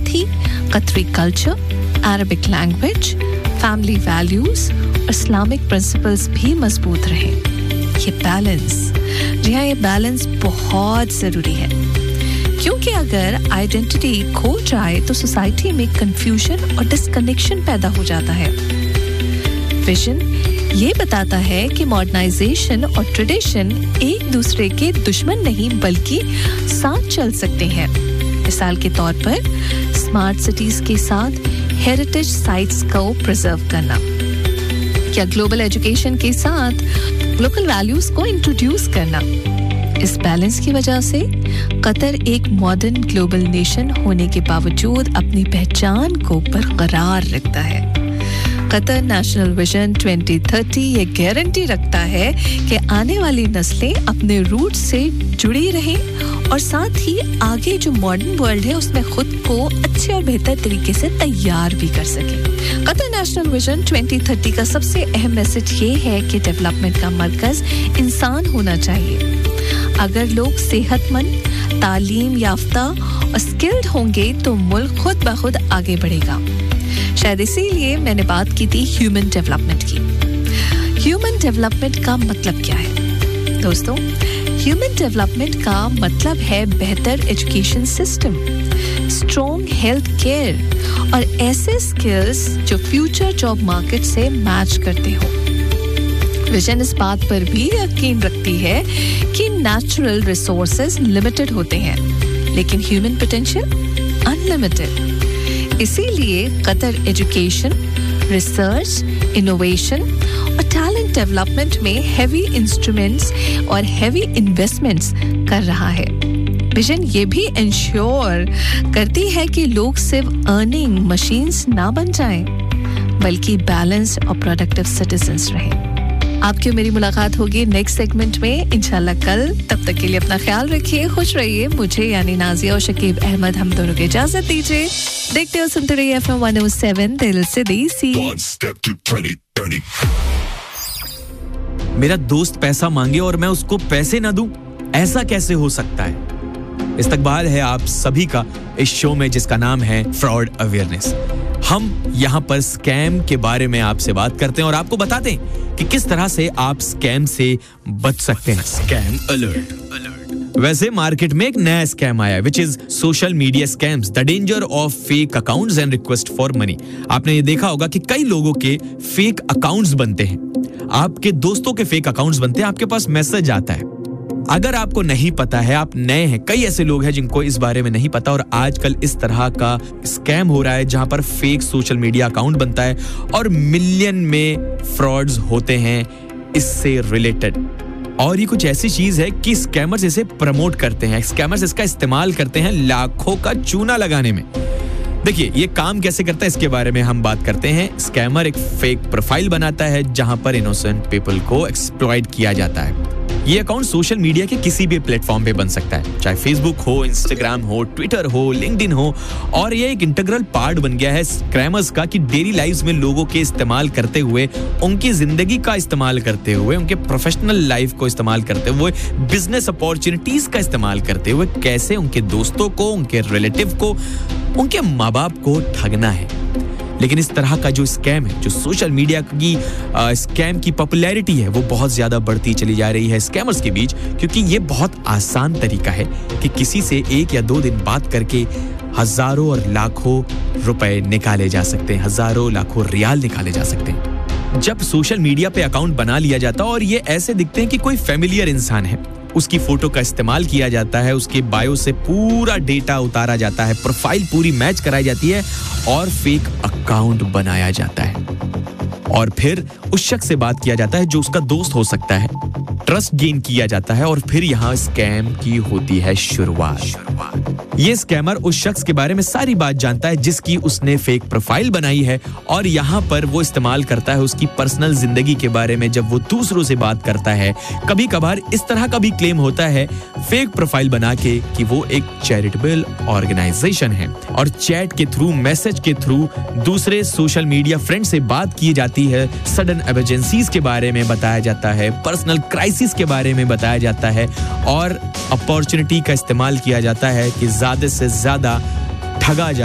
साथ ही कतरी culture, Arabic language, family values और इस्लामिक प्रिंसिपल्स भी मजबूत रहे। ये बैलेंस बहुत जरूरी है, क्योंकि अगर आइडेंटिटी खो जाए तो सोसाइटी में कंफ्यूजन और डिस्कनेक्शन पैदा हो जाता है। विजन ये बताता है कि मॉडर्नाइजेशन और ट्रेडिशन एक दूसरे के दुश्मन नहीं बल्कि साथ चल सकते हैं। मिसाल के तौर पर स्मार्ट सिटीज के साथ हेरिटेज साइट्स को प्रिजर्व करना, या ग्लोबल एजुकेशन के साथ लोकल वैल्यूज को इंट्रोड्यूस करना। इस बैलेंस की वजह से कतर एक मॉडर्न ग्लोबल नेशन होने के बावजूद अपनी पहचान को बरकरार रखता है। कतर नेशनल विजन 2030 ये गारंटी रखता है कि आने वाली नस्लें अपने रूट से जुड़ी रहें और साथ ही आगे जो मॉडर्न वर्ल्ड है उसमें खुद को अच्छे और बेहतर तरीके से तैयार भी कर सकें। कतर नेशनल विजन 2030 का सबसे अहम मैसेज ये है कि डेवलपमेंट का मरकज इंसान होना चाहिए। अगर लोग सेहतमंद, तालीम याफ्ता और स्किल्ड होंगे तो मुल्क खुद ब खुद आगे बढ़ेगा। शायद इसीलिए मैंने बात की थी ह्यूमन डेवलपमेंट की। ह्यूमन डेवलपमेंट का मतलब क्या है दोस्तों? ह्यूमन डेवलपमेंट का मतलब है बेहतर education system, strong health care और ऐसे स्किल्स जो फ्यूचर जॉब मार्केट से मैच करते हो। विजन इस बात पर भी यकीन रखती है कि नेचुरल रिसोर्सेज लिमिटेड होते हैं, लेकिन ह्यूमन पोटेंशियल अनलिमिटेड। इसीलिए कतर एजुकेशन, रिसर्च, इनोवेशन और टैलेंट डेवलपमेंट में हेवी इंस्ट्रूमेंट्स और हेवी इन्वेस्टमेंट्स कर रहा है। विजन ये भी इंश्योर करती है कि लोग सिर्फ अर्निंग मशीन्स ना बन जाएं, बल्कि बैलेंस और प्रोडक्टिव सिटीजन्स रहें। आपकी मेरी मुलाकात होगी नेक्स्ट सेगमेंट में इंशाल्लाह कल। तब तक के लिए अपना ख्याल रखिए, खुश रहिए। मुझे यानी नाजिया और शकीब अहमद हम दोनों को इजाजत दीजिए। देखते हो सुनते रहिए FM 107 दिल से देसी। मेरा दोस्त पैसा मांगे और मैं उसको पैसे ना दूं, ऐसा कैसे हो सकता है? इस्तकबाल है आप सभी का इस शो में जिसका नाम है फ्रॉड अवेयरनेस। हम यहाँ पर स्कैम के बारे में आपसे बात करते हैं और आपको बताते हैं कि किस तरह से आप स्कैम से बच सकते हैं। Scam alert. वैसे मार्केट में एक नया स्कैम आया which is social media scams, the danger of fake accounts and request for money. आपने ये देखा होगा कि कई लोगों के फेक अकाउंट्स बनते हैं, आपके दोस्तों के फेक अकाउंट्स बनते हैं, आपके पास मैसेज आता है। अगर आपको नहीं पता है, आप नए हैं, कई ऐसे लोग हैं जिनको इस बारे में नहीं पता और आजकल इस तरह का स्कैम हो रहा है जहां पर फेक सोशल मीडिया अकाउंट बनता है और मिलियन में फ्रॉड्स होते हैं इससे रिलेटेड। और ये कुछ ऐसी चीज है कि स्कैमर्स इसे प्रमोट करते हैं, स्कैमर्स इसका इस्तेमाल करते हैं लाखों का चूना लगाने में। देखिए ये काम कैसे करता है इसके बारे में हम बात करते हैं। स्कैमर एक फेक प्रोफाइल बनाता है जहां पर इनोसेंट पीपल को एक्सप्लॉइट किया जाता है। ये अकाउंट सोशल मीडिया के किसी भी प्लेटफॉर्म पे बन सकता है, चाहे फेसबुक हो, इंस्टाग्राम हो, ट्विटर हो, लिंक्डइन हो, और ये एक इंटीग्रल पार्ट बन गया है स्कैमर्स का कि डेली लाइव्स में लोगों के इस्तेमाल करते हुए, उनकी जिंदगी का इस्तेमाल करते हुए, उनके प्रोफेशनल लाइफ को इस्तेमाल करते हुए, बिजनेस अपॉर्चुनिटीज का इस्तेमाल करते हुए कैसे उनके दोस्तों को, उनके रिलेटिव को, उनके माँ बाप को ठगना है। लेकिन इस तरह का जो स्कैम है, जो सोशल मीडिया की स्कैम की पॉपुलैरिटी है वो बहुत ज्यादा बढ़ती चली जा रही है स्कैमर्स के बीच, क्योंकि ये बहुत आसान तरीका है कि किसी से 1 या 2 दिन बात करके हजारों और लाखों रुपए निकाले जा सकते हैं, हजारों लाखों रियाल निकाले जा सकते हैं। जब सोशल मीडिया पे अकाउंट बना लिया जाता है और ये ऐसे दिखते हैं कि कोई फेमिलियर इंसान है, उसकी फोटो का इस्तेमाल किया जाता है, उसके बायो से पूरा डेटा उतारा जाता है, प्रोफाइल पूरी मैच कराई जाती है और फेक अकाउंट बनाया जाता है और फिर उस शख्स से बात किया जाता है जो उसका दोस्त हो सकता है, ट्रस्ट गेन किया जाता है और फिर यहाँ स्कैम की होती है शुरुआत। ये स्कैमर उस शख्स के बारे में सारी बात जानता है जिसकी उसने फेक प्रोफाइल बनाई है और यहाँ पर वो इस्तेमाल करता है उसकी पर्सनल जिंदगी के बारे में जब वो दूसरों से बात करता है। कभी कभार इस तरह का भी क्लेम होता है फेक प्रोफाइल बना के कि वो एक चैरिटेबल ऑर्गेनाइजेशन है और चैट के थ्रू, मैसेज के थ्रू दूसरे सोशल मीडिया फ्रेंड से बात की जाती है, सडन इमरजेंसीज के बारे में बताया जाता है, पर्सनल क्राइसिस के बारे में बताया जाता है और अपॉर्चुनिटी का इस्तेमाल किया जाता है कि ज्यादा से ज्यादा ठगा जा